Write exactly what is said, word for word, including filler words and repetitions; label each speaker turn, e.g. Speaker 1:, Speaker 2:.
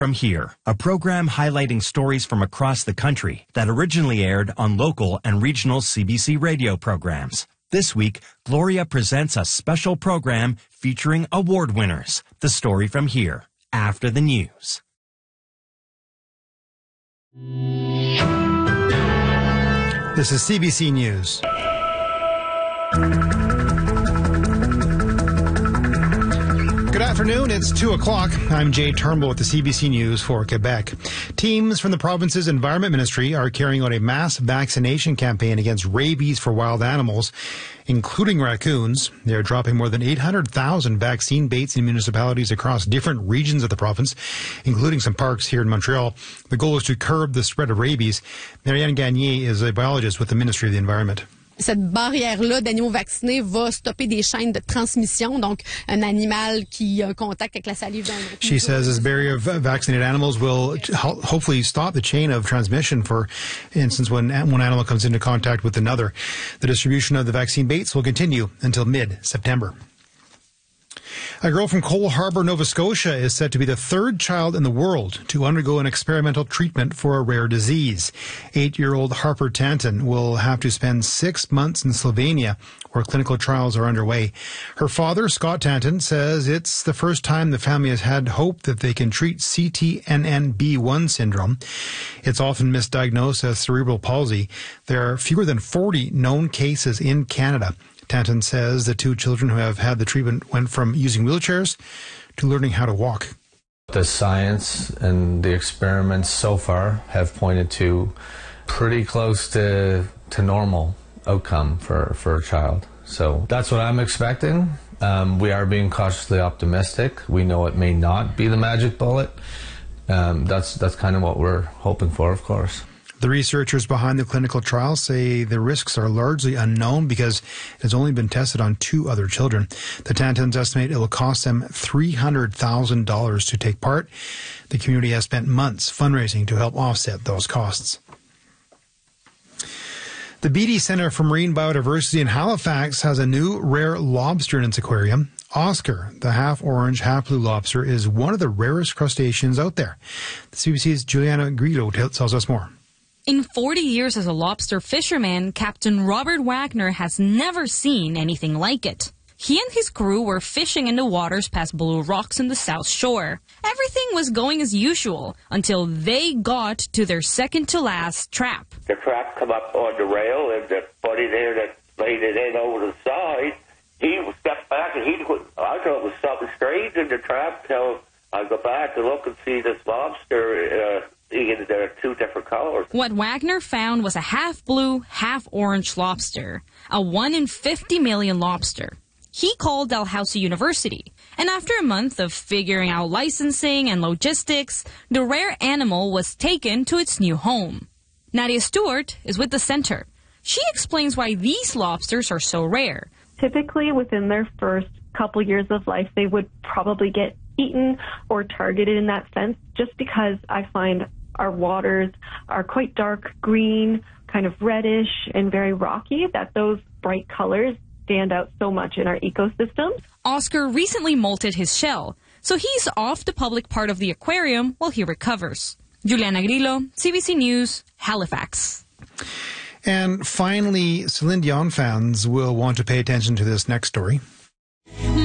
Speaker 1: From Here, a program highlighting stories from across the country that originally aired on local and regional C B C radio programs. This week, Gloria presents a special program featuring award winners. The Story from Here, after the news.
Speaker 2: This is C B C News. Good afternoon, it's two o'clock. I'm Jay Turnbull with the C B C News for Quebec. Teams from the province's Environment Ministry are carrying out a mass vaccination campaign against rabies for wild animals, including raccoons. They're dropping more than eight hundred thousand vaccine baits in municipalities across different regions of the province, including some parks here in Montreal. The goal is to curb the spread of rabies. Marianne Gagné is a biologist with the Ministry of the Environment.
Speaker 3: Cette barrière-là d'animaux vaccinés va stopper des chaînes de transmission, donc un animal qui a un contact avec la salive d'un autre.
Speaker 2: She says this barrier of vaccinated animals will hopefully stop the chain of transmission, for instance, when one animal comes into contact with another. The distribution of the vaccine baits will continue until mid-September. A girl from Cole Harbour, Nova Scotia is said to be the third child in the world to undergo an experimental treatment for a rare disease. Eight-year-old Harper Tanton will have to spend six months in Slovenia, where clinical trials are underway. Her father, Scott Tanton, says it's the first time the family has had hope that they can treat C T N N B one syndrome. It's often misdiagnosed as cerebral palsy. There are fewer than forty known cases in Canada. Tanton says the two children who have had the treatment went from using wheelchairs to learning how to walk.
Speaker 4: The science and the experiments so far have pointed to pretty close to, to normal outcome for, for a child. So that's what I'm expecting. Um, we are being cautiously optimistic. We know it may not be the magic bullet. Um, that's, that's kind of what we're hoping for, of course.
Speaker 2: The researchers behind the clinical trial say the risks are largely unknown because it has only been tested on two other children. The Tantons estimate it will cost them three hundred thousand dollars to take part. The community has spent months fundraising to help offset those costs. The Beatty Centre for Marine Biodiversity in Halifax has a new rare lobster in its aquarium. Oscar, the half-orange, half-blue lobster, is one of the rarest crustaceans out there. The C B C's Juliana Grillo tells us more.
Speaker 5: In forty years as a lobster fisherman, Captain Robert Wagner has never seen anything like it. He and his crew were fishing in the waters past Blue Rocks in the South Shore. Everything was going as usual until they got to their second-to-last trap.
Speaker 6: The trap come up on the rail, and the buddy there that laid it in over the side, he stepped back, and he I thought it was something strange in the trap till I go back to look and see this lobster. Uh, There are two different colors.
Speaker 5: What Wagner found was a half-blue, half-orange lobster, a one in fifty million lobster. He called Dalhousie University, and after a month of figuring out licensing and logistics, the rare animal was taken to its new home. Nadia Stewart is with the center. She explains why these lobsters are so rare.
Speaker 7: Typically, within their first couple years of life, they would probably get eaten or targeted in that sense, just because I find our waters are quite dark green, kind of reddish, and very rocky, that those bright colors stand out so much in our ecosystems.
Speaker 5: Oscar recently molted his shell, so he's off the public part of the aquarium while he recovers. Juliana Grillo, C B C News, Halifax.
Speaker 2: And finally, Celine Dion fans will want to pay attention to this next story.